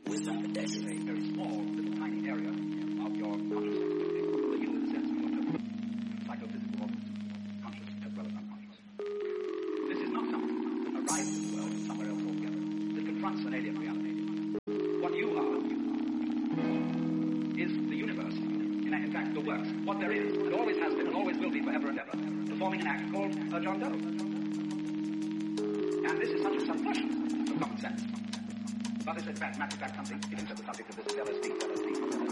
with that this is a very small, little tiny area of your consciousness. The you in the sense of your psychophysical conscious as well as unconscious. This is not something that arrives in the world somewhere else altogether. That confronts an alien reality. What you are is the universe. In fact, the works. What there is, and always has been, and always will be forever and ever, performing an act called a John Doe. And this is such a subversion of common sense. But is it matter of fact something, even to the subject of this LSD.